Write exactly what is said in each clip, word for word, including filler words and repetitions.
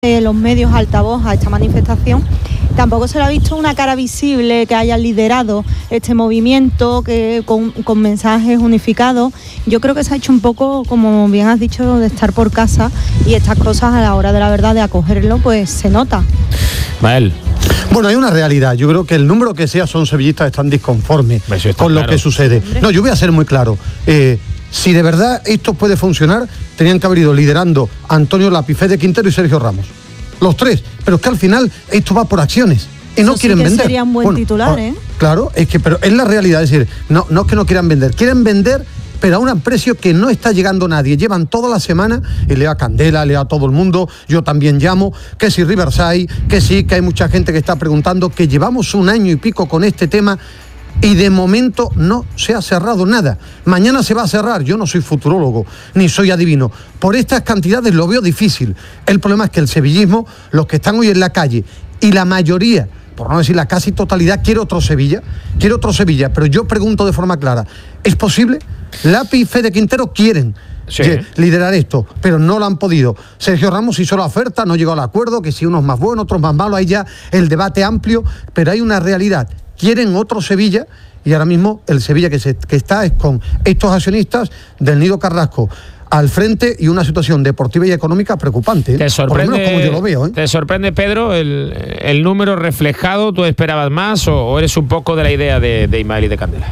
de los medios altavoz a esta manifestación, tampoco se le ha visto una cara visible que haya liderado este movimiento que con, con mensajes unificados. Yo creo que se ha hecho un poco, como bien has dicho, de estar por casa, y estas cosas a la hora de la verdad de acogerlo pues se nota. Mael. Bueno, hay una realidad. Yo creo que el número que sea son sevillistas están disconformes con claro. lo que sucede. No, yo voy a ser muy claro. Eh, si de verdad esto puede funcionar, tenían que haber ido liderando Antonio Lapifede Quintero y Sergio Ramos. Los tres. Pero es que al final esto va por acciones. Y no Eso quieren sí que vender. Sería un buen bueno, titular, ¿eh? Claro, es que, pero es la realidad. Es decir, no, no es que no quieran vender. Quieren vender, pero a un precio que no está llegando nadie. Llevan toda la semana, y lea Candela, lea a todo el mundo, yo también llamo, que si Riverside, que sí, que hay mucha gente que está preguntando, que llevamos un año y pico con este tema y de momento no se ha cerrado nada. Mañana se va a cerrar. Yo no soy futurólogo, ni soy adivino. Por estas cantidades lo veo difícil. El problema es que el sevillismo, los que están hoy en la calle, y la mayoría, por no decir la casi totalidad, quiere otro Sevilla, quiere otro Sevilla, pero yo pregunto de forma clara, ¿es posible? Lapi y Fede Quintero quieren sí. liderar esto, pero no lo han podido. Sergio Ramos hizo la oferta, no llegó al acuerdo, que si unos más buenos, otros más malos, hay ya el debate amplio, pero hay una realidad. Quieren otro Sevilla, y ahora mismo el Sevilla que, se, que está es con estos accionistas del Nido Carrasco al frente, y una situación deportiva y económica preocupante, ¿eh? ¿Te sorprende, por lo menos como yo lo veo, ¿eh? ¿Te sorprende, Pedro, el, el número reflejado? ¿Tú esperabas más o, o eres un poco de la idea de, de Ismael y de Candela?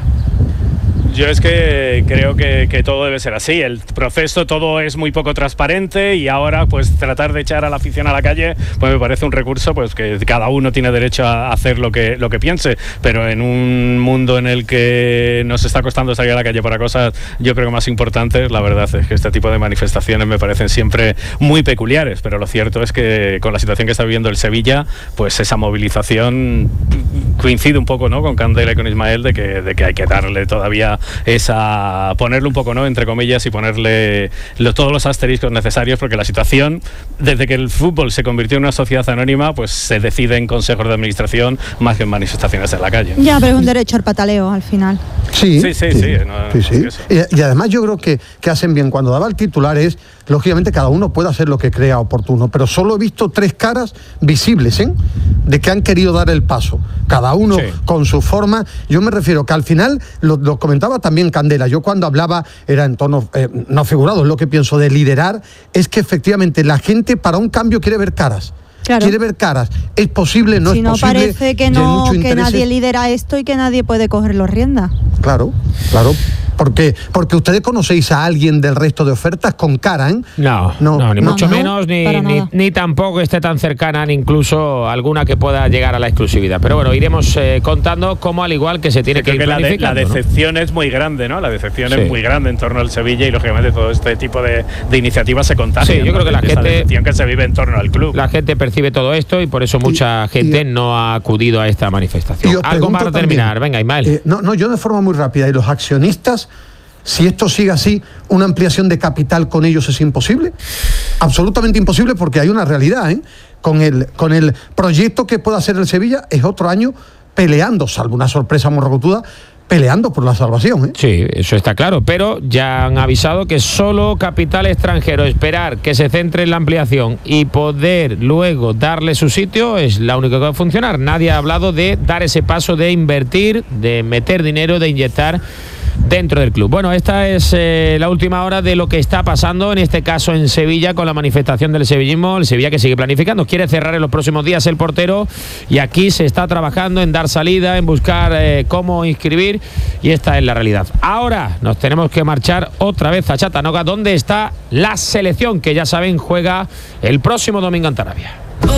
Yo es que creo que, que todo debe ser así. El proceso, todo es muy poco transparente, y ahora pues tratar de echar a la afición a la calle pues me parece un recurso pues que cada uno tiene derecho a hacer lo que, lo que piense, pero en un mundo en el que nos está costando salir a la calle para cosas yo creo que más importantes, la verdad es que este tipo de manifestaciones me parecen siempre muy peculiares, pero lo cierto es que con la situación que está viviendo el Sevilla, pues esa movilización coincide un poco, ¿no?, con Candela y con Ismael de que, de que hay que darle todavía esa, ponerle un poco, ¿no?, entre comillas, y ponerle lo, todos los asteriscos necesarios, porque la situación, desde que el fútbol se convirtió en una sociedad anónima, pues se decide en consejos de administración más que en manifestaciones en la calle. Ya, pero es un derecho al pataleo al final. Sí, sí, sí, sí, sí, no, sí, sí. Y, y además yo creo que, que hacen bien. Cuando daba el titular es, lógicamente cada uno puede hacer lo que crea oportuno, pero solo he visto tres caras visibles, ¿eh?, de que han querido dar el paso, cada uno sí. con su forma. Yo me refiero que al final, lo, lo comentaba también Candela, yo cuando hablaba era en tono eh, no figurado, es lo que pienso de liderar, es que efectivamente la gente para un cambio quiere ver caras. Claro. Quiere ver caras. ¿Es posible? ¿No si es no posible? Parece que no, que nadie lidera esto y que nadie puede coger los riendas. Claro, claro. Porque, porque ustedes conocéis a alguien del resto de ofertas con cara, ¿eh? No, no, no ni no, mucho no, menos, ni, ni, ni tampoco esté tan cercana, ni incluso alguna que pueda llegar a la exclusividad. Pero bueno, iremos eh, contando cómo, al igual que se tiene que ir planificando. La, de, la decepción, ¿no?, es muy grande, ¿no? La decepción sí. es muy grande en torno al Sevilla, y lógicamente todo este tipo de, de iniciativas se contagian. Sí, yo creo que la gente, decepción que se vive en torno al club. La gente percibe todo esto, y por eso mucha y, gente y, no ha acudido a esta manifestación. Algo para terminar, también, venga, Ismael. Eh, no, no, yo de forma muy rápida, y los accionistas, si esto sigue así, una ampliación de capital con ellos es imposible, absolutamente imposible, porque hay una realidad, ¿eh? Con el, con el proyecto que pueda hacer el Sevilla, es otro año peleando, salvo una sorpresa morrocotuda, peleando por la salvación, ¿eh? Sí, eso está claro, pero ya han avisado que solo capital extranjero, esperar que se centre en la ampliación y poder luego darle su sitio es la única que va a funcionar. Nadie ha hablado de dar ese paso de invertir, de meter dinero, de inyectar dentro del club. Bueno, esta es eh, la última hora de lo que está pasando, en este caso en Sevilla, con la manifestación del sevillismo. El Sevilla que sigue planificando, quiere cerrar en los próximos días el portero, y aquí se está trabajando en dar salida, en buscar eh, cómo inscribir, y esta es la realidad. Ahora nos tenemos que marchar otra vez a Chattanooga, donde está la selección, que ya saben juega el próximo domingo en Tarabia.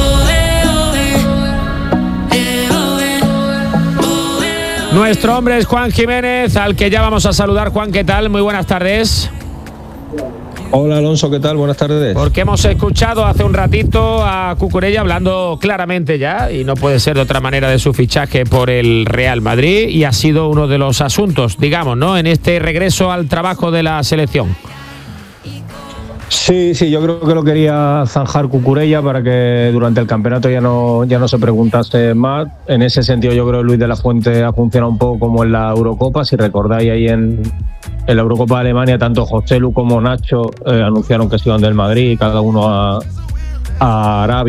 Nuestro hombre es Juan Jiménez, al que ya vamos a saludar. Juan, ¿qué tal? Muy buenas tardes. Hola Alonso, ¿qué tal? Buenas tardes. Porque hemos escuchado hace un ratito a Cucurella hablando claramente ya, y no puede ser de otra manera, de su fichaje por el Real Madrid, y ha sido uno de los asuntos, digamos, ¿no?, en este regreso al trabajo de la selección. Sí, sí, yo creo que lo quería zanjar Cucurella para que durante el campeonato ya no, ya no se preguntase más. En ese sentido yo creo que Luis de la Fuente ha funcionado un poco como en la Eurocopa. Si recordáis, ahí en, en la Eurocopa de Alemania, tanto José Lu como Nacho eh, anunciaron que se iban del Madrid, y cada uno ha, a Arabia